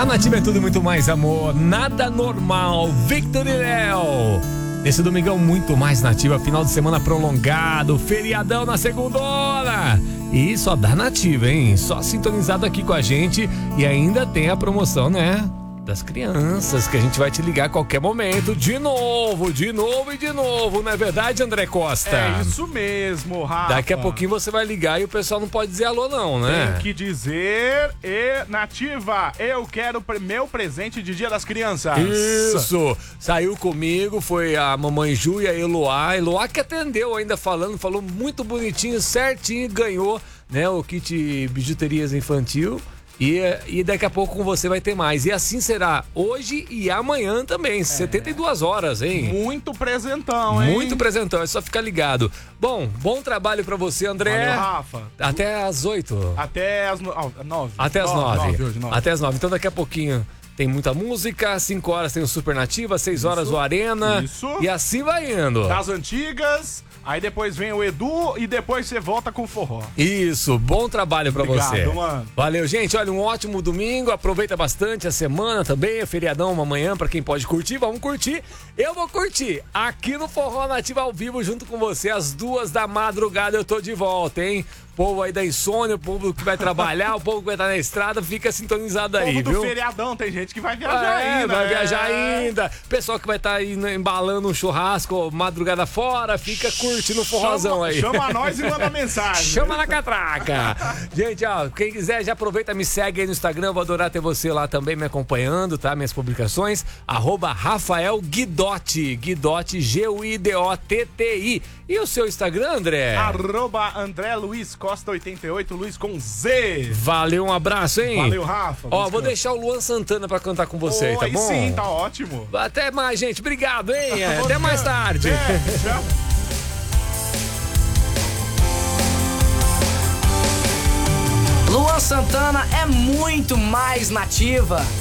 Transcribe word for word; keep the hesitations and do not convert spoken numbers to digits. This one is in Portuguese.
A Nativa é tudo e muito mais, amor. Nada normal. Victor e Léo. Nesse domingão muito mais Nativa, final de semana prolongado, feriadão na segunda hora. E só dá Nativa, hein? Só sintonizado aqui com a gente. E ainda tem a promoção, né? Das crianças, que a gente vai te ligar a qualquer momento. De novo, de novo e de novo. Não é verdade, André Costa? É isso mesmo, Rafa. Daqui a pouquinho você vai ligar e o pessoal não pode dizer alô não, né? Tem que dizer, e Nativa, eu quero meu presente de Dia das Crianças. Isso, saiu comigo, foi a mamãe Ju e a Eloá. Eloá que atendeu ainda falando, falou muito bonitinho, certinho, ganhou, né, o kit bijuterias infantil. E, e daqui a pouco com você vai ter mais. E assim será hoje e amanhã também, é. setenta e duas horas, hein? Muito presentão, hein? Muito presentão, é só ficar ligado. Bom, bom trabalho pra você, André. Valeu, Rafa. Até às oito. Até às no... oh, nove. Até às nove. nove, nove, hoje, nove. Até às nove. Então daqui a pouquinho tem muita música, cinco horas tem o Super Nativa, seis horas Isso. o Arena. Isso. E assim vai indo. Das antigas... Aí depois vem o Edu e depois você volta com o forró. Isso, bom trabalho pra Obrigado, você. mano. Valeu, gente. Olha, um ótimo domingo. Aproveita bastante a semana também. É feriadão amanhã pra quem pode curtir. Vamos curtir. Eu vou curtir aqui no Forró Nativa ao vivo junto com você. Às duas da madrugada eu tô de volta, hein? Povo aí da insônia, o povo que vai trabalhar, o povo que vai estar na estrada, fica sintonizado aí, povo do viu? feriadão, tem gente que vai viajar é, ainda. vai é. viajar ainda. Pessoal que vai estar aí embalando um churrasco madrugada fora, fica curtindo o forrozão chama, aí. Chama nós e manda mensagem. Chama na catraca. Gente, ó, quem quiser já aproveita, me segue aí no Instagram, vou adorar ter você lá também me acompanhando, tá? Minhas publicações, arroba Rafael Guidotti, Guidotti, G U I D O T T I. E o seu Instagram, André? Arroba André Luiz Costa oitenta e oito, Luiz com Z. Valeu, um abraço, hein? Valeu, Rafa. Ó, vou deixar o Luan Santana pra cantar com você, Oi, tá bom? Sim, tá ótimo. Até mais, gente. Obrigado, hein? Até mais tarde. É, tchau. Luan Santana é muito mais Nativa.